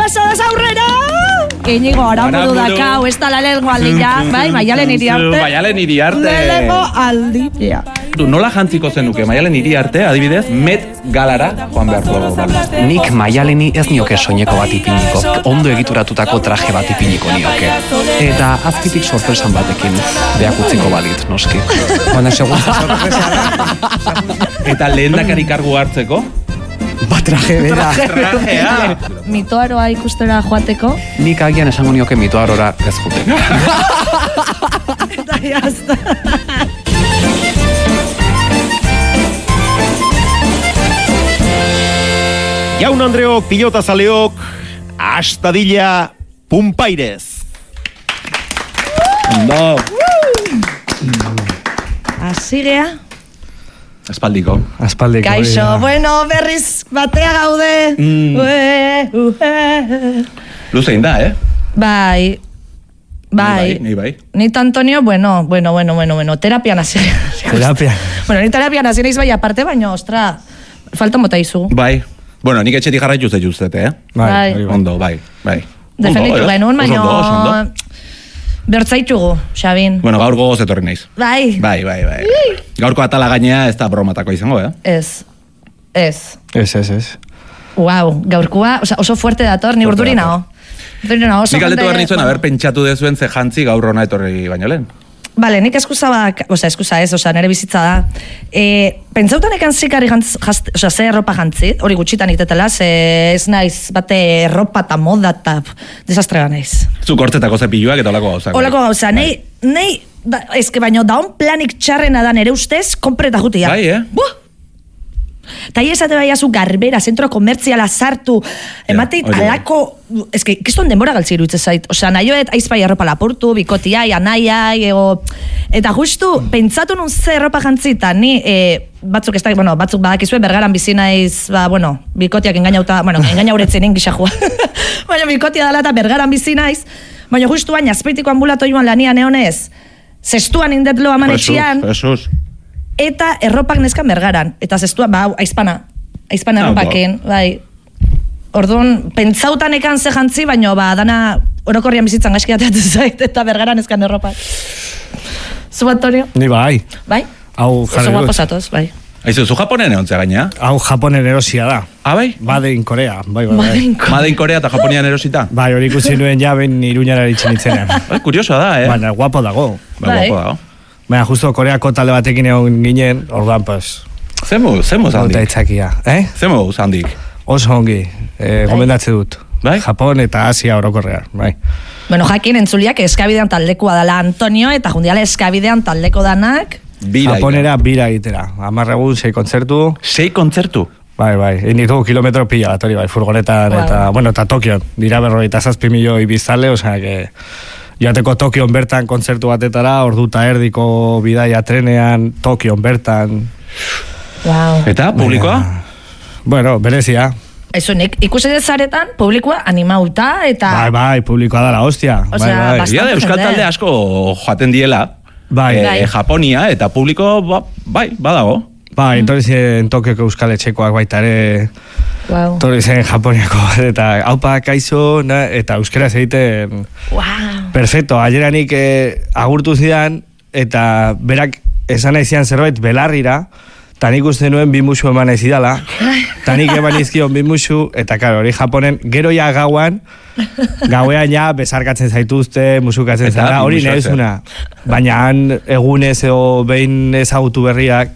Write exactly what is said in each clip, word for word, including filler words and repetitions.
pasadas aurrera! Inigo, aramu dudakau, ez da la lengua aldia, bai, Maialen Iriarte. Maialen Iriarte. Lehenengo aldia. Du, nola jantziko zenuke Maialen Iriarte, adibidez, Met Galara joan beharko dago. Nik Maialeni ez nioke soineko bat ipiniko, ondo egituratutako traje bat ipiniko nioke. Eta azkitik sorpresan batekin, beak utziko balit, noski. Bueno, segun sorpresa. Eta lehendakari kargu hartzeko? Ba, traje bera. Trajea. Mitoaroa ikustera joateko. Nik agian esango nioke mitoarora ez juteko. Eta jazta. Jaun Andreok, pilota zaleok, astadilla Pumpairez. Ondo. Asigea. Espaldiko. Aspaldiko. Kaixo, bueno, berriz batea gaude. Mm. Ue, ue. Luzein da, eh? Bai. Bai. Ni bai. Ni Antonio, bueno, bueno, bueno, bueno, bueno, terapian hasi. Terapia. Bueno, ni terapian hasi naiz bai aparte, baina, ostra, falta mota izu. Bai. Bueno, nik etxetik jarraitu ze justete, eh? Bai. Ondo, bai, bai. Defenditu Ondo, eh? genuen, Oso baina... ondo, oso ondo. Bertzaitugu, Xabin. Bueno, gaur gogoz etorri naiz. Bai. Bai, bai, bai. Gaurko atala gainea ez da bromatako izango, eh? Ez. Ez. Ez, ez, ez. Wow, gaurkoa, oso, oso fuerte dator, ni Fuerte urduri dator. nao. Urduri nao, oso Nik aldetu jende- behar nintzen, bueno. haber pentsatu dezuen ze jantzi gaur hona etorri baino lehen. Bale, nik eskusa bak, oza, eskusa ez, oza, nire bizitza da. E, pentsautan ekan zikari jantz, jast, oza, ze erropa jantzit, hori gutxitan itetela, ze ez naiz bate erropa eta moda eta desastrega naiz. Zuk hortzetako zepiluak eta olako gauzak. Olako gauza, nahi, nahi, da, ezke baino daun planik txarrena da nere ustez, konpreta jutia. Bai, eh? Buh! Ta hi esate baiazu garbera, zentro komertziala sartu, emateit hori bai. alako, eske, kiston denbora galtzi iruditzen zait. Osea, nahioet aizpai erropa lapurtu, bikotiai, anaiai, ego... Eta justu, pentsatu nun ze erropa jantzita, ni, e, batzuk ez da, bueno, batzuk badakizue, bergaran bizi naiz, ba, bueno, bikotiak engainauta, bueno, engainauretzen ingixajua. Baina bikotia dela eta bergaran bizi naiz, baina justu baina, azpeitiko ambulatoioan lanian eonez, zestuan indetlo amanetxian, Jesus, eta erropak neskan bergaran. Eta zestua, ba, aizpana. Aizpana Ah, erropaken, bai. Orduan, pentsautan ekan ze jantzi, baina ba, dana orokorrian bizitzan gaizki ateatzen zait, eta bergaran eskan erropak. Zu, Antonio? Ni bai. Bai? Hau Oso jarri guapo dut. zatoz, bai. Aizu, zu japonen egontzea gaina? Hau Japonen erosia da. Ah, bai? Bade in Korea. Bai, bai, bai. Badinko. Madein Korea eta Japonian erosita? Bai, hori ikusi nuen ja ben Iruñara itzen itzenean. Bai, kuriosoa da, eh? Baina, guapo dago. Ba, Bai. guapo dago. Baina, justo Koreako talde batekin egon ginen, orduan, pues, Zemu, zemu gauta zandik. itzakia. Eh? Zemu zandik. Oso ongi. Eh, gomendatze dut. Bai? Japon eta Asia orokorrean. Bai. Bueno, jakin entzuliak eskabidean taldekoa dela Antonio, eta jundiala eskabidean taldeko danak. Bira. Japonera bira egitera. Hamar egun, sei kontzertu. Sei kontzertu. Bai, bai, egin ditugu kilometro pila bat, hori bai, furgonetan, Wow. eta, bueno, eta Tokion, dira berrogeita zazpi milioi biztanle, osea, que joateko Tokion bertan kontzertu batetara, ordu eta erdiko bidaia trenean, Tokion bertan. Wow. Eta, publikoa? Baina, bueno, berezia. Eso, nik ikusi dezaretan, publikoa animauta, eta... Bai, bai, publikoa da la hostia. Osea, bai, bai. bastante Egia da, Euskal jende. talde asko jaten diela. Bai. Eh, Bai. Japonia eta publiko, ba, bai, badago. Bai, entorri zen Tokioko Euskal Etxekoak baita ere, Wow. entorri zen Japoniako, eta haupa kaizo, na, eta euskeraz egiten... Wow. Perfecto, aieranik eh, agurtu zidan, eta berak esan nahi zidan zerbait belarrira, eta nik uste nuen bi musu eman nahi zidala, eta nik eman izkion bi musu, eta karo, hori Japonen, gero ja gauan, gauean ja besarkatzen zaituzte, musukatzen Eta zara, hori bi musu nahizuna. Baina han egunez edo behin ezagutu berriak,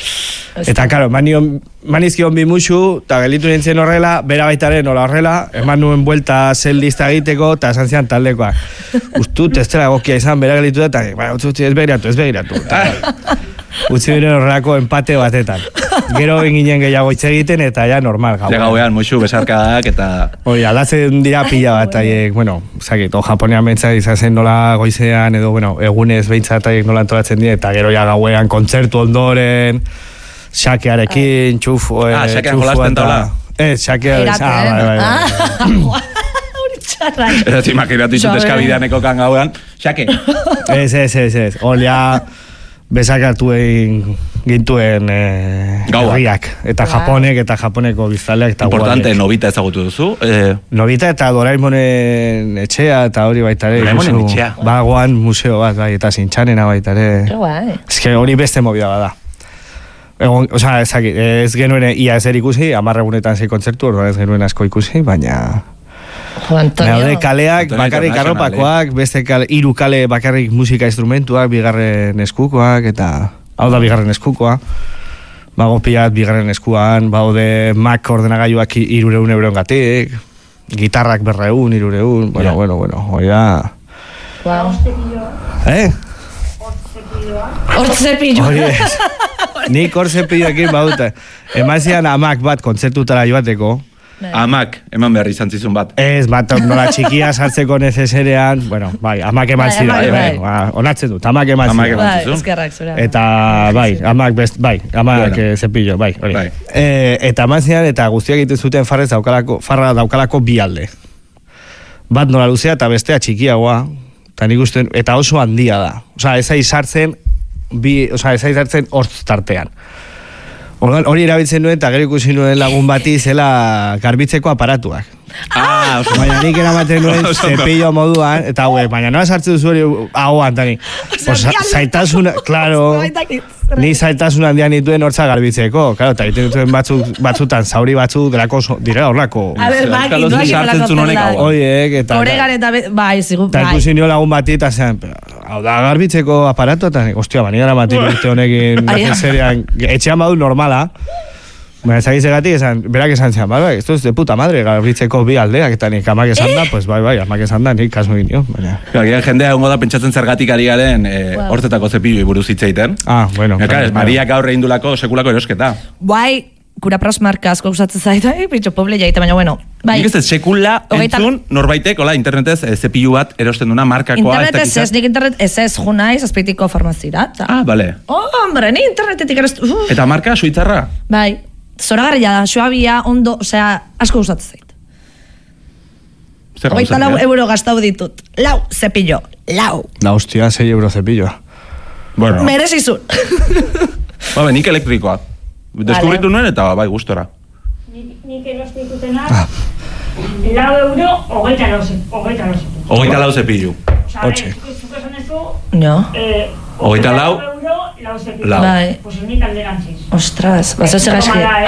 eta karo, eman izkion bi musu, eta gelitu nintzen horrela, bera baitaren nola horrela, eman nuen buelta zel lista egiteko, eta esan zian taldekoa. Ustut, ez dela egokia izan, bera gelitu da, eta ba, utzi, utzi, ez begiratu, ez begiratu. Eta, utzi biren horrelako empate batetan. Gero eginen gehiago hitz egiten, eta ja normal Ja gauean. gauean, musu besarkadak eta... Hori, aldatzen dira pila bat, aiek, bueno, zakit, o Japonean behintzat izan zen nola goizean, edo, bueno, egunez behintzat aiek nola antolatzen dira, eta gero ja gauean kontzertu ondoren, xakearekin, txufu, Ah, eh, xakean txufua jolasten eta- taula. Ez, xakea, Irate, ah, bai, bai, bai. Hori txarra. Ez ez imaginatu izut Xabe. eskabideaneko kan gauean. Xake. Ez, ez, ez, ez. Olia, bezakatu egin gintuen eh, herriak. Eta Japonek, eta Japoneko biztaleak. Eta importante, guariek. Nobita ezagutu duzu. Eh, Nobita eta Doraemonen etxea, eta hori baita ere. Doraemonen etxea. Bagoan museo bat, bai, eta Zintxanena baita ere. Ke guai. Ez que hori beste movida bada. Egon, osea, ez, ez genuen ia ezer ikusi, amarregunetan zei kontzertu, orduan ez genuen asko ikusi, baina... Jo, Antonio. Daude kaleak, Antonio bakarrik International, arropakoak, beste kale, hiru kale bakarrik musika instrumentuak, bigarren eskukoak, eta hau da bigarren eskukoa. Bago pilat bigarren eskuan, baude Mac ordenagailuak irureun euron gatik, gitarrak berreun, irureun, bueno, Ja. bueno, bueno, hori da... Wow. Eh? Hortze pillo. Hori ez. Nik hor zepilloekin badute. Emazian amak bat kontzertutara joateko, Amak, eman behar izan zizun bat. ez, bat nola txikia sartzeko neceserean, bueno, bai, amak eman Bai, zidan, bai, bai, bai. ba, onatzen dut, amak eman Amak zidan. eman Bai, zizun. eskerrak zura. Eta, bai, amak best, bai, amak Bueno. bueno. zepillo, bai, hori. Bai. E, eta eman zidan, eta guztiak egiten zuten farrez daukalako, farra daukalako bi alde. Bat nola luzea eta bestea txikiagoa, eta nik uste, eta oso handia da. Osea, ez aiz sartzen, bi, osea, ez aiz sartzen hortz tartean. Orduan, hori erabiltzen nuen, eta gero ikusi nuen lagun bati zela garbitzeko aparatuak. Ah, oso, Baina nik eramaten nuen Oso ondo. zepillo moduan, eta hauek, baina nola sartzen duzu hori ahoan, tani. Pues, zaitasuna, claro, ni zaitasun handian dituen hortza garbitzeko, claro, eta egiten duten batzuk, batzutan, zauri batzuk delako so, direla horlako. A ber, bai, Euskal inoak sartzen ipolako zuen honek zela. hauan. Horiek, eta... Oregan eta, be- bai, zigu, Eta bai. ikusi nio lagun bati, eta zean, pero, hau da garbitzeko aparato, eta nik, ostia, bani gara matik urte honekin, Ai, batzen zerean, etxean badu normala, baina ezagizegatik, esan, berak esan zean, bai, bai, esto es de puta madre, garbitzeko bi aldeak, eta nik amak esan da, pues bai, bai, amak esan da, nik kasu egin nio, baina... Agian jendea egongo da pentsatzen zergatik ari garen eh, Wow. hortetako zepiloi buruz hitz egiten. Ah, bueno. Eka, claro, ez, Mariak gaur egin dulako sekulako erosketa. Bai, kura pros marka asko gustatzen zait, ai, bitxo poble jaite, baina bueno. Bai. Nik ez ez sekula Hogeita- entzun norbaitek, hola, internetez eh, zepilu bat erosten duna markakoa. Internet ez dakit zer. ez, nik internet ez ez, jo naiz, azpeitiko farmazira. eta- Ah, bale. Oh, hombre, ni internetetik erostu. Uf. Eta marka, suitzarra? Bai, zoragarria da, suabia, ondo, osea, asko gustatzen zait. Zer Hogeita gauza lau dira? euro gastau ditut. Lau, zepillo, lau. La hostia, sei euro cepilloa. Bueno, Merezizun. ba, nik elektrikoa. Deskubritu nuen eta bai, gustora. Nik nik erosten dutena, lau euro, hogeita lau ze- hogeita lau zepu. Hogeita lau zepilu. Osa, Hortxe. zuk esan ezu, No. eh, Hogeita lau, euro, lau zepu. lau. Bai. Pues nik alderantziz. Ostras, bazo zer gaizki. Normala,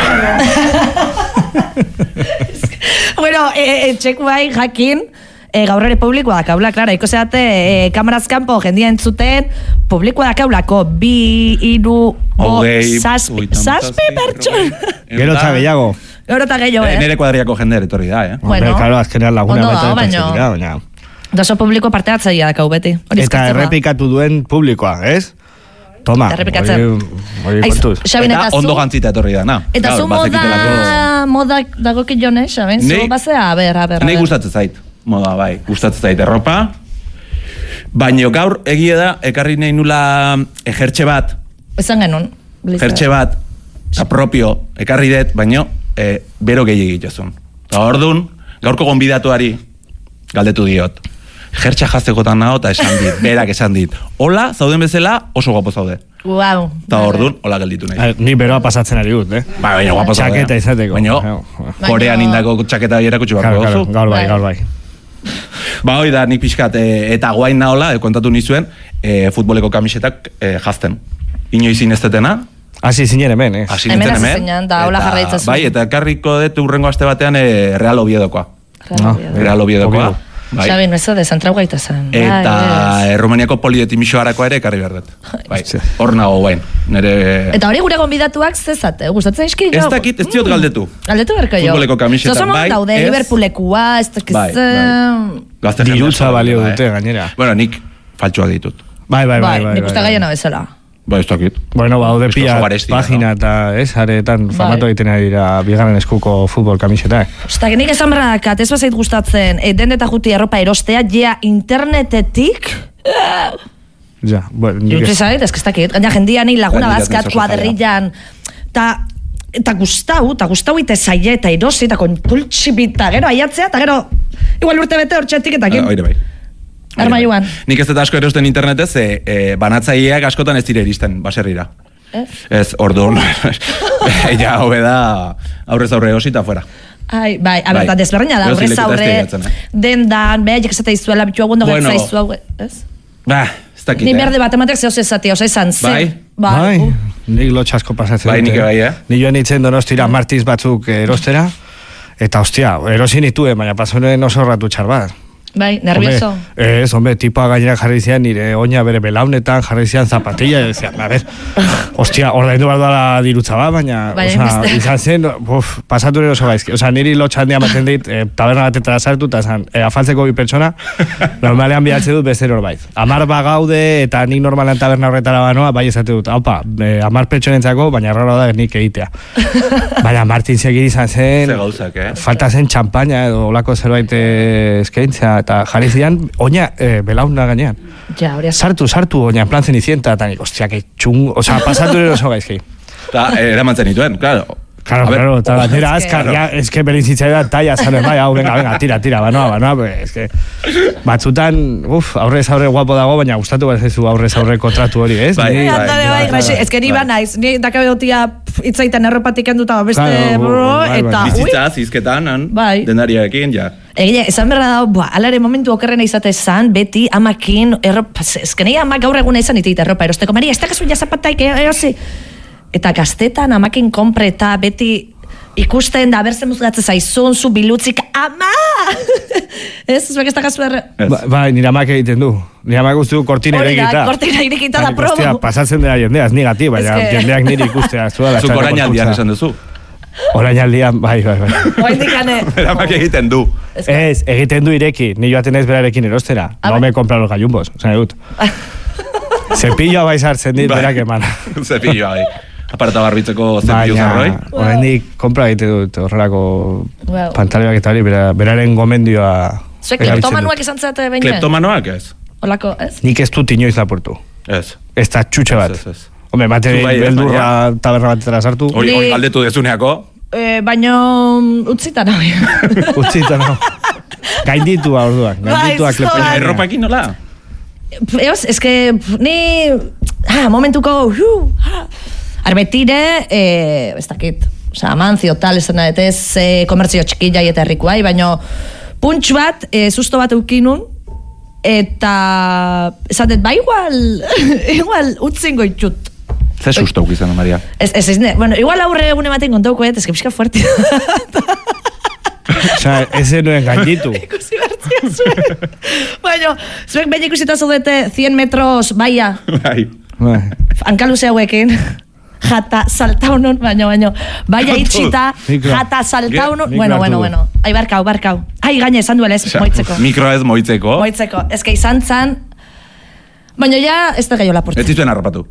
eh? Bueno, e, e, txeku bai, jakin, e, gaur ere publikoa dakaula, klara, iko zeate, e, kameraz kanpo jendia entzuten, publikoa dakaulako, bi, iru, bo, Hogei, zazpi, hogeita zazpi hamazazpi, pertson. berrogei. Gero eta gehiago. Gero eta gehiago, Eh, eh? Nere kuadriako jende etorri da, eh? Bueno. Hombre, claro, azkenean laguna Ondo baita dago, etortzen baino- dira, baina... Daso publiko parte hartzailea dakau beti. Hori Eta eskertzen da. errepikatu duen publikoa, ez? Toma, Errepikatzen. hori- hori Aiz, kontuz. Xabin, Eta eta ondo zu, gantzita etorri da, na. eta Claro, zu moda, bazekitelako- moda dagoki jone, Xabin, zu Nei- bazea, a ber, a ber, a Nei ber. gustatzen zait, moda bai, gustatzen zait erropa. Baina gaur egia da, ekarri nahi nula ejertxe bat, Esan genuen. Blister. jertxe bat, eta propio, ekarri dut, baino, e, bero gehi egitezun. Eta orduan, gaurko gonbidatuari galdetu diot. Jertxa jaztekotan nago eta esan dit, berak esan dit. Hola, zauden bezala, oso guapo zaude. Guau. Eta orduan, hola gelditu nahi. Eh, Ni beroa pasatzen ari dut, eh? Ba, baina guapo zaude. Txaketa izateko. Baina, Baina- korean indako txaketa erakutsi Claro, barko claro, duzu. gaur bai, Bai. gaur bai. Ba, hoi da, nik pixkat, e, eta guain nahola, e, kontatu nizuen, e, futboleko kamisetak e, jazten. Inoiz inestetena, Hasi zinen hemen, eh? hasi Hemen nintzen hasi hemen. zinen, da, hola eta- jarraitzazu. Bai, eta ekarriko dut urrengo aste batean e, Real Oviedokoa. No, Real Oviedokoa. Oviedo. Bai. Xabin, ez da, zentrau gaita zen. Eta Bai, e, Romaniako polidetimixoarakoa ere ekarri behar dut. Bai, Ze. hor nago guain. Nere... Eta hori gure gonbidatuak zezate, gustatzen izki jo? Ez dakit, ez diot galdetu. Galdetu berko jo. Futboleko kamisetan Zozomo bai, daude, ez? Liverpoolekua, ez dakiz... Bai, bai. Gazte jende Dirutza asko balio bai. dute, gainera. Bueno, nik faltsuak ditut. Bai, bai, bai. Bai, nik uste gaiena bezala. Bai, ez dakit. Bueno, ba, haude Esto pila oso garestia, pagina eta, ez, aretan Bai. famatu egiten ari dira bigarren eskuko futbol kamisetak. Osta, nik esan berra dakat, ez bazait gustatzen, e, dendeta juti erropa erostea, jea internetetik... Ja, bueno, nik Jutze ez- zait, ez que ez dakit. Gaina jendia ni laguna Bai, bazkat, oso kuadrillan, ta... Eta gustau, eta gustau ite zaie, eta erosi, eta kontultxibita, gero aiatzea, eta gero... Igual urte bete hor txetik eta Ah, Oire bai. Armailuan. Nik ez dut asko erosten internetez, e, e, banatzaileak askotan ez dire iristen baserrira. Ez? Ez, orduan. Ja, hobe da, aurrez aurre osita fuera. Ai, bai, a ber, Bai. desberdina da, Edozein aurrez lekuta ez aurre, tegiatzen, eh? dendan, behaiek esate izuela, bitu agundu Bueno. bueno. Zaizu, hau, ez? Ba, ez dakit, Ni eh? berde bat ematek zehoz ezati, oza izan, ze. Bai? Bai, uh. nik lotxasko pasatzen Bai, dut, nik bai, eh? Ni joan itzen donostira martiz batzuk erostera, eta ostia, erosi nituen, baina pasonen oso ratu txar bat. Bai, nervioso. Hombre, ez, hombre, tipoa gainera jarri zian nire oina bere belaunetan, jarri zian zapatilla, y decía, a ver, ostia, ordaindu behar duela dirutza bat, baina, Baina osea, hainbeste. izan zen, uf, pasatu nire oso gaizki. Osea, niri lotxandia baten dit, eh, taberna batetara sartu, eta zan, eh, afaltzeko bi pertsona, normalean bihatze dut beste norbait. Amar bagaude, eta nik normalean taberna horretara banoa, bai esate dut, haupa, eh, amar pertsonentzako, baina raro da nik egitea. Baina Martin segiri izan zen, Ze gauzak, eh? falta zen txampaina edo olako zerbait eh, eskaintzea, eta jarri zidan, oina eh, belauna gainean. Ja, hori azar. Sartu, sartu, oina, en plan zenicienta, eta nik, ostia, que txung, osea, pasatu nire oso gaizki. Ta, eh, eramantzen dituen, claro. Claro, A ver, claro, eta oh, batera es que- azkar, ja, es que berin zitzaidan taia zan, bai, hau, venga, venga, tira, tira, banoa, banoa, pues, es que, batzutan, uf, aurrez aurre guapo dago, baina gustatu behar zezu aurrez aurre kontratu hori, ez? Bai, Ni- Bai, bai, andare, bai, bai, graxi, bai, ez que ni bai. ba naiz, ni dakabe dutia itzaiten erropatik enduta beste, Claro, bro, bai, bai. eta, ui, Bizitza, zizketan, han, Bai. denariarekin, ja. Egile, esan berra da, bua, alare momentu okerrena izate zan, beti amakin, erropa, ezkenei amak gaur eguna izan itiit erropa erosteko, Maria, ez dakazu ja zapataik, erosi. Eta gaztetan amakin kompre eta beti ikusten da, berzen muzgatze zaizun, zu bilutzik, ama! Ez, zuek ez dakazu erre... Ez. Ba, bai, nire amak egiten du. Nire amak uste du kortina Hori da, irekita. kortina irekita da Nik, probo. Ostia, pasatzen dela jendea, ez nigati, baina Ez que- jendeak niri ikustea. Zuk orainaldian esan duzu. Orainaldian, bai, bai, bai. Oaindik ane... Eramak egiten du. Ez que- Ez, egiten du ireki, ni joaten ez berarekin erostera. Ah, No bai. me compra los gallumbos, zene dut. Zepilloa bai sartzen dit, Bai. berak eman. Zepillo, bai. Aparata garbitzeko zepillo zarroi. Baina, oraindik kompra egite dut horrelako Wow. pantaleoak eta hori, bera, beraren gomendioa Zuek erabiltzen kleptomanuak dut. izan zate behin? Kleptomanoak ez? Olako, ez? Nik ez dut inoiz lapurtu. Ez. Ez da txutxe bat. Ez, ez, ez. Hombre, bate Zu bai, ez, beldurra taberna batetara sartu. Hori, Ni- hori galdetu dezuneako. Eh, baino utzita nahi. Utzita, no. Gainditua orduan. Gainditua Bai, kleptomania. zoa. Erropakin nola? Eos, es que ni... Ah, momentuko... Uh, ah. Arbetire, eh, ez dakit, oza, amantzio tal, esan nahet ez, eh, komertzio txikilla eta herrikoai, baino punts bat, eh, susto bat eukinun, eta esatet, ba igual, igual, utzingo itxut. Ze susto ukizan, Maria. Ez, ez, ez, ne, bueno, igual aurre egun ematen kontauko, ez, ez que pixka fuerte. Osea, ez zenuen gainditu. Ikusi bertzia zuen. Baina, zuek behin ikusita zaudete cien metros, baia, Bai. Bai. hankaluze hauekin, jata saltaunun, baina, baina, baia itxita, Mikro. jata saltaunun, Mikro bueno, hartu bueno, du. bueno, ai, barkau, barkau. Ai, gaine, esan duela ez, Osea, moitzeko. Mikro ez moitzeko. Moitzeko, ez que izan zan, baina ja, ez da gehiago Ez lapurtzen. zituen harrapatu.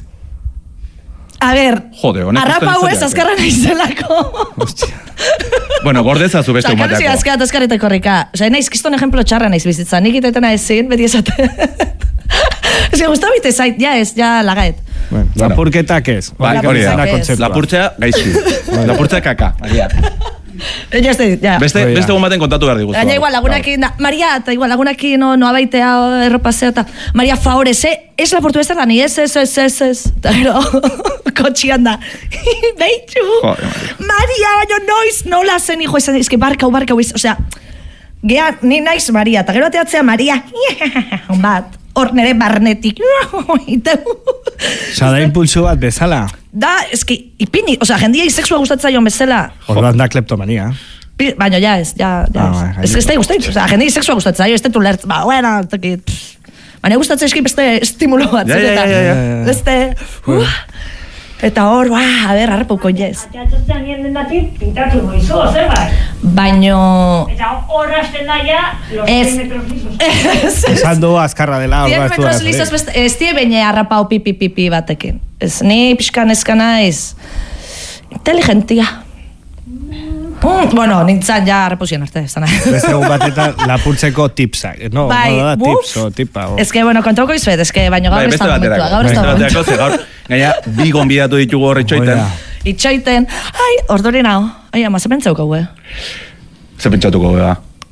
A ber, Jode, honek harrapa usten hauez izateak. azkarra naizelako. Bueno, gordeza zu beste Osa, kanusi umateako. azkat azkarretako korrika. Osa, naiz, kiston ejemplo txarra naiz bizitza. Nik itetena ezin, beti esate. Ez que gustau bite zait, ja ez, ja lagaet. Bueno, Bueno. lapurketak ez. Bai, Hori hori da. da ez. kontzeptua. Lapurtzea gaizki. Lapurtzea kaka, Maria. Ja, ez da, ja. Beste, Hori da. beste umaten kontatu behar diguzu. Gaina igual lagunakin da, Maria, eta igual lagunakin no, no abaitea erropaseo, eta Maria favore, ze, ez laportu ez da ni, ez, ez, ez, ez, ez. Eta gero, kotxian da, behitu, Joder, Maria. Maria, baina noiz, nola zen, hijo, esan, eske barkau, barkau, iz, osea, gea, ni naiz Maria, eta gero ateatzea Maria, bat, hor nere barnetik, Osa, da impulsu bat bezala. da, eske, ipini, osea, jendia sexua gustatzaion bezala, Orduan da kleptomania. Pi- baina ja ez, ja, ja Ah, bai, ez. Ez que ez da gustai, osea, jendei sexua gustatzen, ez detu lert, ba, bueno, tekit, pff. Baina gustatzen eski beste estimulo bat, Ja, ja, ja, ja, ja. beste, uh, eta hor, ba, a ber, harrapauko jez. Atxatzean nien datik, pintatu goizu, zerbait. Baino, Eta horrazten da ja, los Ez. cien metros lisos. ez, ez, Esan du azkarra dela. cien orduan ez du metros arazorik. lizos beste, ez die baina harrapau pipi pipi batekin. Ez, ni pixka neska naiz, inteligentia. Mm, bueno, nintzen ja harrapauzian arte, ez da nahi. Beste egun batetan lapurtzeko tipsak. No, Bai, no da buf. tips o tipa. O. Ez que, bueno, kontauko izuet, ez que, baina gaur Bai, ez beste da momentua, baterako. gaur ez Beste da baterako, ze momentua. gaur, gaina, bi gonbidatu ditugu horre txoiten. Oida. Itxoiten, ai, orduri nao, ai, ama, zepentzauko, eh? Ze pentsatuko, beba.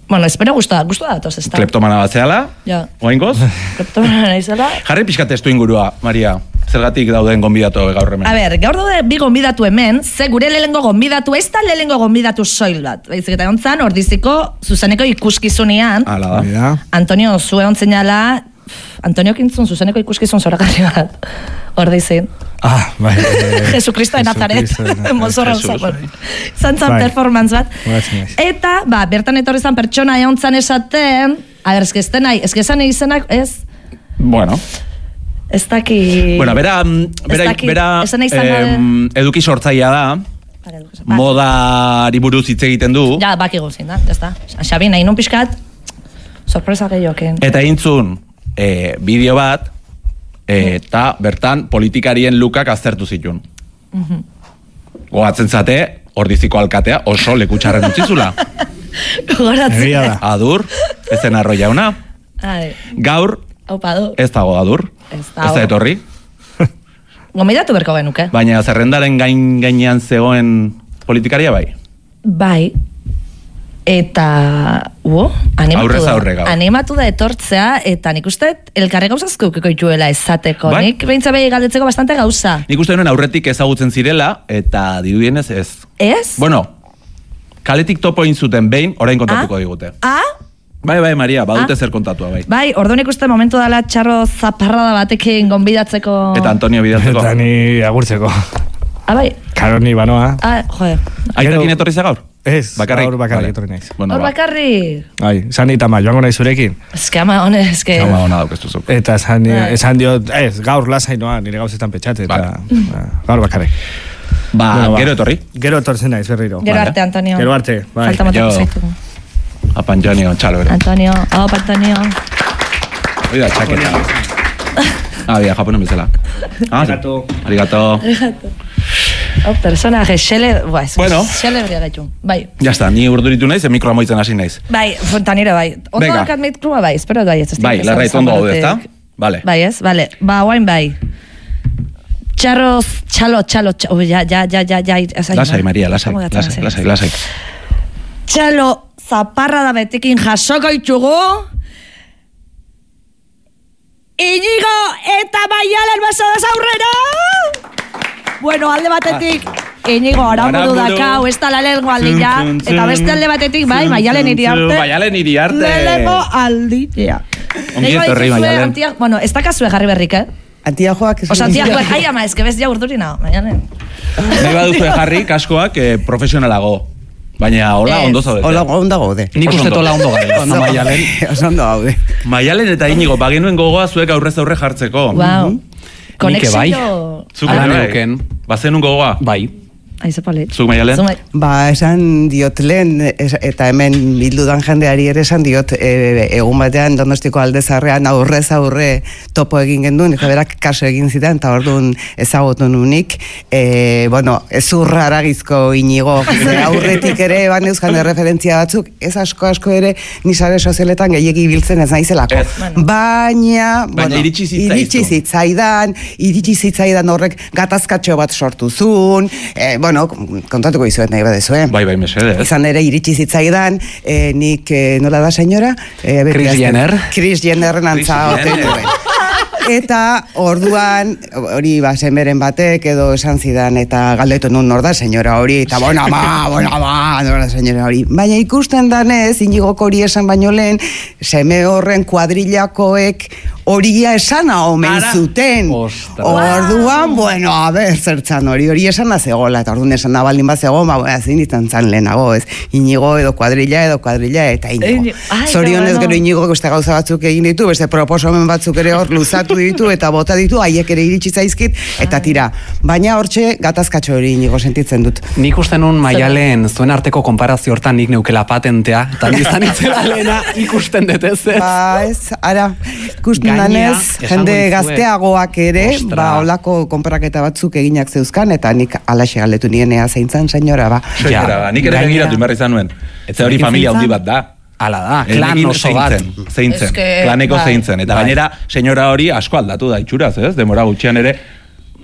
Bueno, espero gustua, gustua datoz, ez da. Kleptomana bat zehala, Ja. oaingoz. Kleptomana naizela. Jarri pixka testu ingurua, Maria. Zergatik dauden gonbidatu gaur hemen. A ber, gaur daude bi gonbidatu hemen, ze gure lehengo gonbidatu, ez da lehengo gonbidatu soil bat. Baizik eta ontzan, ordiziko, zuzeneko ikuskizunean, Hala da. Ja. Antonio zue ontzeinala, Antonio kintzun zuzeneko ikuskizun zoragarri bat. Ordizin. Ah, bai. eh, Jesucristo de Nazaret. Jesucristo de Nazaret. Mozorra Jesus, uzakon. bai. Zantzan Bai. performance bat. Gogatzen naiz. Eta, ba, bertan etorri zan pertsona eontzan esaten, a ber, eske ez nahi, eske esan izenak, ez, Bueno, ez daki... bueno, bera, bera, dakit, bera esan nahi izan gabe. em, eduki sortzailea da, Ba, modari buruz hitz egiten du, Ja, bakigu zin da, ez da. Xabi, nahi nun pixkat, sorpresa gehioken. eta intzun e, bideo bat, e, eta bertan politikarien lukak aztertu zitun. Gogatzen zate, ordiziko alkatea oso lekutxarren utzizula. Gogoratzen. Egia da. Adur, ezen arro jauna. Ai, Gaur, aupa du. ez dago adur. Ez Ez da dago. etorri. Gomidatu berko genuke. Baina zerrendaren gain gainean zegoen politikaria bai. Bai. Eta, uo, animatu Aurrez da. aurre gaur. Animatu da etortzea, eta nik uste elkarre gauzazko ukiko ituela esateko. Bai. Nik behintza behi galdetzeko bastante gauza. Nik uste nuen aurretik ezagutzen zirela, eta dirudienez ez. Ez? Bueno, kaletik topo egin zuten behin, orain kontatuko digute. Ah? Bai, bai, Maria, badute Ah. zer kontatua, bai. Bai, orduan ikuste momentu dela txarro zaparrada batekin gonbidatzeko... Eta Antonio bidatzeko. Eta ni agurtzeko. Ah, bai. Karo ni banoa. Ah, joder. Aitekin Gero- etorri ze gaur? Ez, Bakarrik? gaur bakarrik Vale. etorri naiz. Bueno, Hor ba. bakarri. Bai, esan dit ama, joango nahi zurekin. Eske ama hone, eske... Hau ona daukestu zuk. Eta esan, Bai. esan diot, ez, gaur lasai noa, nire gauzetan petxate, eta Vale. ba, gaur bakarrik. Ba, Bueno, ba. gero etorri. Gero etortzen naiz berriro. Gero Vale. arte, Antonio. Gero arte, bai. Falta motako Jo. zaitu. Apa Antonio, txalo ere. Antonio, hop, Antonio. Hoi da, txaketa. Ah, bia, japonen bezala. Ah, sí. Arigato. Arigato. Oh, personaje, xele... Ba, ez, Bueno. xele berria gaitu. Bai. Ya está, ni urduritu naiz, e mikroa moitzen hasi naiz. Bai, fontanero, bai. Ondo Venga. dakat mikrua, bai, espero bai, ez ez. Bai, larrait ondo gaude, ezta? Vale. Bai, ez, bale. Ba, guain bai. Txarroz, txalo, txalo, txalo, oh, ja, ja, ja, ja, ja. ez- Lasai, Maria, lasai, Como datzen lasai, hasi. lasai, lasai. Txalo, zaparra da betekin jasoko itxugu. Inigo eta Maialen basoaz aurrera! Bueno, alde batetik, Inigo aramburu Aramburu. dakau, ez da la lengua aldila, Zun, zun, eta beste alde batetik, bai, zun, Maialen zun, iriarte. zun, Maialen iriarte. Lehenengo aldila. Ongi etorri, Maialen. Bueno, ez dakazue jarri berrik, eh? Antiajoak... Osa, antiajoak, ai ama, ez que bez ja urduri nao, Maialen. Nahi baduzu jarri kaskoak eh, profesionalago. Baina hola Ez. ondo zaudete. Hola, ondo gaude. Nik Oso uste ondo. tola ondo gara. Ondo Maialen. Oso ondo gaude. Maialen eta Inigo, bagenuen gogoa zuek aurrez aurre jartzeko. Wow. Nik bai. Konexio... Zuk Hala ere, neuken. Bazenun gogoa. Bai. Aize polit. Zuk, Maialen? Zuk, Mai- Ba, esan diot lehen, es- eta hemen bildudan jendeari ere esan diot, e, egun batean Donostiko Aldezarrean aurrez aurre topo egin genduen, eta berak kaso egin zidan, eta orduan ezagutu nunik, e, bueno, ezurra aragizko Inigo, e, aurretik ere, ban euskan referentzia batzuk, ez asko asko ere, ni sare sozialetan gehiegi biltzen ez naizelako. Ez. Baina, Baina iritsi zitzaizu. iritsi zitzaidan, iritsi zitzaidan horrek gatazkatxo bat sortu zuen, e, bueno, kontatuko izuet nahi badezu, eh? Bai, bai, mesedez. Izan ere iritsi zitzaidan, eh, nik, eh, nola da senyora? Eh, beti Kris azten- Jenner. Kris Jennerren antza Kris ote Jenner. nuen. Eta orduan, hori ba, senberen batek edo esan zidan, eta galdetu nun nor da senyora hori, eta bona ma, bona ma, nor da senyora hori. Baina ikusten danez, Inigok hori esan baino lehen, seme horren kuadrillakoek horia esana omen Ara. zuten. Ostras. Orduan, bueno, a ber, zertzan hori, hori esana zegoela, eta orduan esana baldin bat zegoen, ba, bueno, zein izan zan lehenago, ez? Inigo edo kuadrilla edo kuadrilla eta Inigo. Ini- Ai, Zorionez bueno. gero Inigo beste gauza batzuk egin ditu, beste proposamen batzuk ere hor luzatu ditu eta bota ditu, haiek ere iritsi zaizkit, eta tira. Baina hortxe gatazkatxo hori Inigo sentitzen dut. Nik uste nun Maialen zuen arteko konparazio hortan nik neukela patentea, eta nizan itzela lehena ikusten dut ez ez. Ba, ez, ara, ikusten Gainera, danez, esango jende dizue. gazteagoak ere, Ostra. ba, olako konparaketa batzuk eginak zeuzkan, eta nik alaxe galdetu nienea zeintzan, senyora, ba. Senyora, Ja, ba, nik ere gainera- begiratu inbarri izan nuen. Eta hori Zein familia zeintzan? handi bat da. Hala da, klan Enekin oso bat. zeintzen, Zeintzen, Eske, klaneko bai. zeintzen. Eta Bai. gainera, senyora hori asko aldatu da itxuraz, ez? Demora gutxian ere,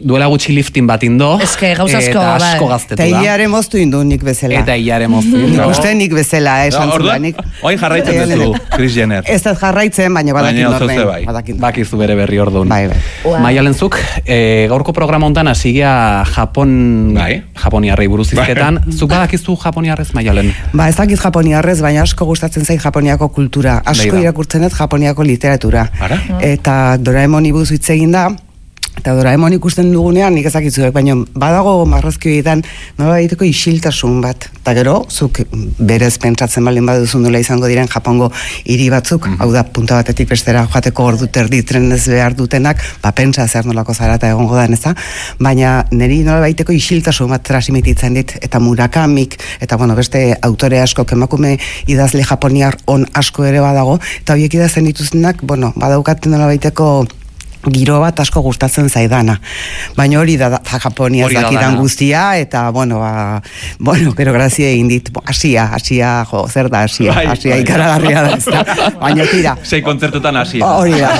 duela gutxi lifting bat indo. Eske, gauza asko, eta asko bai. gaztetu Eta da. hilare moztu indu nik bezala. Eta hilare moztu Nik indu. uste nik bezala, eh, esan Orduan, zulanik. oain jarraitzen duzu, Kris Jenner. Ez dut jarraitzen, baina badakin Baina nor den. zauze bai. Badakin. Bakizu bere berri orduan. Bai, bai. Ua. Maialenzuk, e, gaurko programa hontan hasigea Japon, Bai. Japoniarrei buruz hizketan. Zuk badakizu Japoniarrez, Maialen? Ba, ez dakit japoniarrez, baina asko gustatzen zait japoniako kultura. Asko Beida. irakurtzen dut japoniako literatura. Ara? Eta Doraemoni buruz hitz egin da, eta Doraemon ikusten dugunean, nik ezakitzuek, baina badago marrazki horietan nola egiteko isiltasun bat. Eta gero, zuk berez pentsatzen baldin baduzu nola izango diren Japongo hiri batzuk, hau da, punta batetik bestera joateko ordu terdi trenez behar dutenak, ba, pentsa zer nolako zarata egongo da, neza? Baina niri nola baiteko isiltasun bat transmititzen dit, eta Murakamik, eta bueno, beste autore asko, emakume idazle japoniar on asko ere badago, eta horiek idazten dituztenak, bueno, badaukaten nola baiteko giro bat asko gustatzen zaidana. Baina hori da, da Japoniaz Hori da dakidan dana. guztia, eta, bueno, ba, bueno, gero grazia egin dit, bo, asia, asia, jo, zer da asia, Bai, asia bai. ikaragarria da, ez da. Baina tira, Sei kontzertutan hasi. hori da.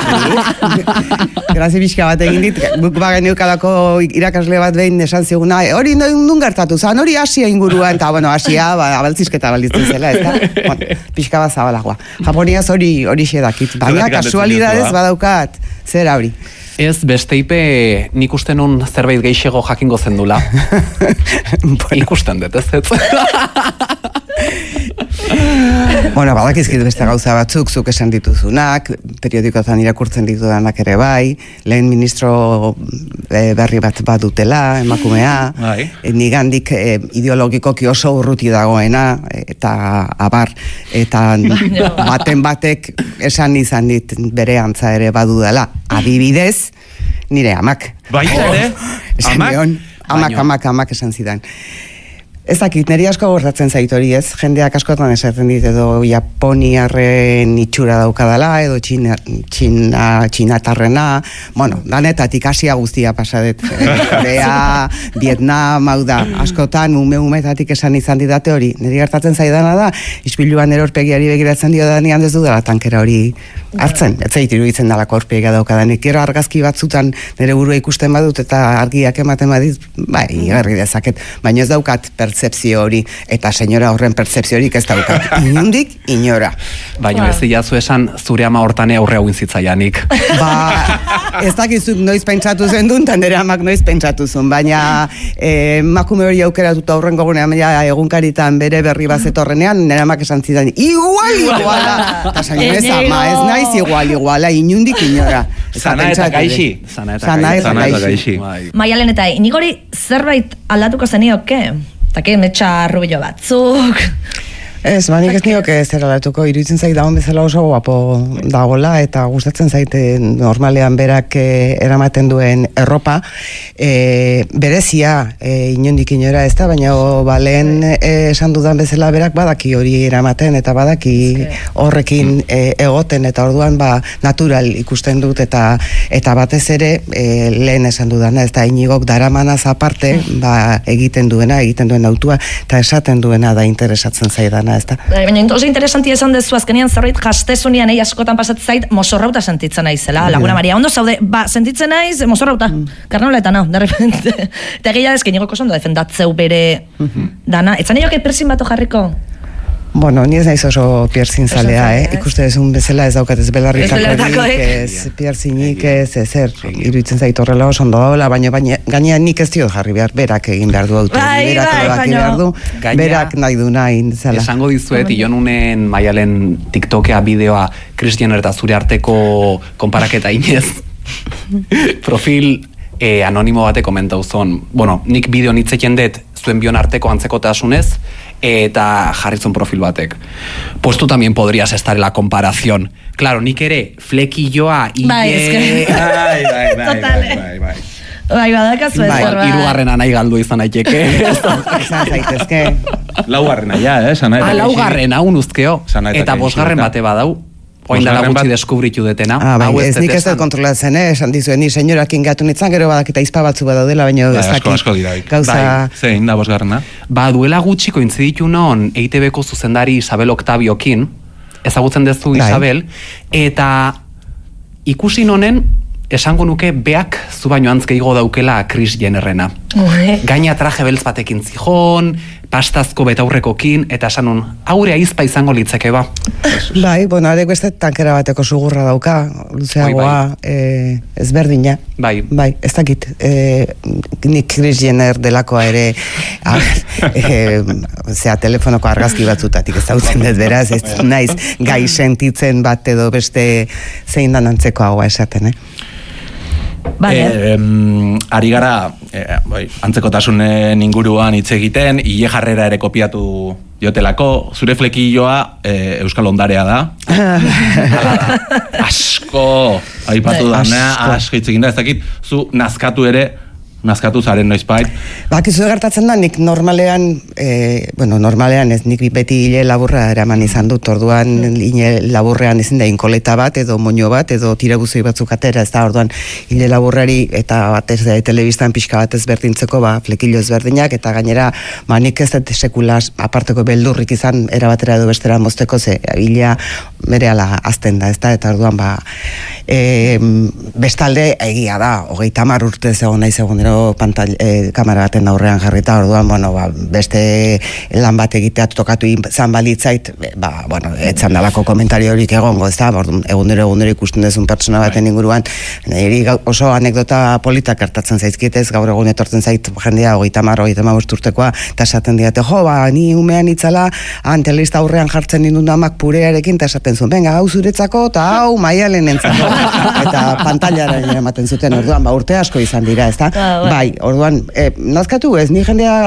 Grazia pixka bat egin dit, guk bagen eukalako irakasle bat behin esan ziguna, hori nun gertatu zan, hori asia inguruan, eta, bueno, asia, ba, abaltzizketa balitzen zela, ez da. Bueno, pixka bat zabalagoa. Japoniaz hori hori xedakit, baina Zergatik galdetzen kasualidadez diozu, ba? badaukat, zer hori. Ez, besteipe nik uste nun zerbait geixego jakingo zendula. Ikusten dut, ez ez? Bueno, badakizkit beste gauza batzuk, zuk esan dituzunak, periodikotan irakurtzen ditudanak ere bai, lehen ministro e, berri bat badutela, emakumea, Bai. e, nigandik e, ideologikoki oso urruti dagoena, eta abar, eta baten batek esan izan dit bere antza ere badudala. Adibidez, nire amak. Baita ere? Esan Amak? nion, amak, Baino. amak, amak esan zidan. Ez dakit, niri asko gortatzen zait hori ez, jendeak askotan esaten dit edo Japoniarren itxura daukadala, edo txina, txina, txinatarrena, bueno, danetatik Asia guztia pasadet, eh, Korea, Vietnam, hau da, askotan ume-umetatik esan izan didate hori, niri gertatzen zaidana da, ispiluan erorpegiari begiratzen dio danian ez dudala tankera hori hartzen, ez zait iruditzen dalako horpegia daukadanik, gero argazki batzutan nire burua ikusten badut eta argiak ematen badit, bai, igarri dezaket, baina ez daukat pertzepzio hori, eta senyora horren pertzepzio horik ez daukat, inundik, inora. Baina ez diazu esan zure ama hortane aurre hauin zitzaianik. Ba, ez dakizuk noiz pentsatu zen duen, eta nire amak noiz pentsatu zuen, baina eh, emakume hori aukeratuta aurrengo gunean, ja, egunkaritan bere berri bazetorrenean, nire amak esan zidan, igual, iguala, eta senyora ez ama, ez naiz igual, iguala, inundik, inora. Zana eta gaixi. Zana eta Zana eta Zana eta gaixi. gaixi. Bai. Maialen eta inigori zerbait aldatuko zenioke? Take metxa rubilo batzuk. Ez, banik ez nioke zer aldatuko, iruditzen zait dagoen bezala oso guapo dagola, eta gustatzen zaite normalean berak eh, eramaten duen erropa, eh, berezia eh, inondik inora ez da, baina ba, lehen eh, esan dudan bezala berak badaki hori eramaten, eta badaki horrekin eh, egoten, eta orduan ba, natural ikusten dut, eta eta batez ere eh, lehen esan dudana, ez da Inigok daramanaz aparte, ba, egiten duena, egiten duen autua, eta esaten duena da interesatzen zaidana. Ez da. Baina oso interesantia esan dezu azkenean zerbait gaztezunian egi askotan pasatzen zait mozorrauta sentitzen naizela, Laguna Maria. Ondo zaude, ba, sentitzen naiz mozorrauta, mm. karnoletan, no, de repente. Eta egia ezken nigoko oso ondo defendatzeu bere dana. Etzan nioke persin bato jarriko? Bueno, ni ez naiz oso piercing zalea, zalea, eh? ez? Ikuste dezun bezala ez daukat ez belarritakorik, belarritakorik. ez piercingik, ez ezer, iruditzen zait horrela oso ondo dagoela, baina baina gainean nik ez diot jarri behar, berak egin behar du auto, Bai, berak bai, erabaki baina- behar du, Gainera- berak nahi du nahi zela. Esango dizuet, ilonunen Maialen TikTokea bideoa Kris Jenner eta zure arteko konparaketa inez. Profil eh, anonimo bate komentau zon. Bueno, nik bideo nitzeken dut zuen bion arteko antzekotasunez, eta jarrizun profil batek. Pues tú también podrías estar en la comparación. Claro, nik ere flekilloa, hile... Bai, eske. Bai, bai, bai, Totale. bai, bai, bai. Bai, badakazu ez Bai, zerbait. Hirugarrena nahi galdu izan daiteke. Izan zaitezke. Laugarrena, ja, eh? Sana eta Ah, gaixi. laugarren hau nuzkeo. Sana eta Eta gaixi, bosgarren eta- bate badau. Oin dala Bosgarren gutxi bat- deskubritu detena. Ah, bai, Hau ez nik ez esan. dut kontrolatzen, eh? Esan dizuen, ni senyorakin gatu nitzan, gero badakita izpa batzu badaudela, baina Bai, ez asko, dakit asko dira. gauza... Bai. Zein da bosgarrena? Ba, duela gutxi kointziditu non E I T B-ko zuzendari Isabel Octaviokin, ezagutzen duzu Bai. Isabel, eta ikusi nonen esango nuke beak zu baino antz gehiago daukela Kris Jennerrena. Gaina traje beltz batekin zijon, pastazko betaurrekokin, eta esanun, haure aizpa izango litzeke ba. Bai, bueno, arek beste tankera bateko sugurra dauka, luzeagoa, eh, ezberdina. Bai. Bai, ez dakit, eh, nik Kris Jenner delakoa ere, a, eh, zera, telefonoko argazki batzutatik ez dautzen dut beraz, ez naiz gai sentitzen bat edo beste zein dan antzeko haua esaten, eh? Vale. Eh, em, ari gara, eh, bai, antzekotasunen inguruan hitz egiten, ile jarrera ere kopiatu diotelako, zure flekilloa eh, Euskal Ondarea da. Hala da. Asko, aipatu da, asko hitz egin da, ez dakit, zu nazkatu ere, nazkatu zaren noizbait. Bakizu gertatzen da, nik normalean, e, bueno, normalean ez, nik beti hile laburra eraman izan dut, orduan hile laburrean ezin da inkoleta bat, edo moño bat, edo tirabuzoi batzuk atera, ez da, orduan hile laburrari, eta batez da, telebistan pixka bat ezberdintzeko, ba, flekillo ezberdinak, eta gainera, ba, nik ez dut sekula aparteko beldurrik izan, erabatera edo bestera mozteko, ze hilea berehala azten da, ez da, eta orduan, ba, e, bestalde egia da, hogeita hamar urte zegoen nahi zegoen pantal, eh, kamera baten aurrean jarrita, orduan, bueno, ba, beste lan bat egitea tokatu izan balitzait, ba, bueno, etzan dalako komentario horik egongo, ez da, orduan, egunero egunero ikusten dezun pertsona baten inguruan, niri oso anekdota politak gertatzen zaizkietez, gaur egun etortzen zait jendea, hogeita hamar, hogeita hamabost urtekoa, eta esaten diate, jo, ba, ni umean itzala, antelista aurrean jartzen nindun amak purearekin, eta esaten zuen, venga, hau zuretzako, eta hau Maialen entzako, eta pantailara ematen zuten, orduan, ba, urte asko izan dira, ez da? Bai, orduan, eh, nazkatu ez, ni jendea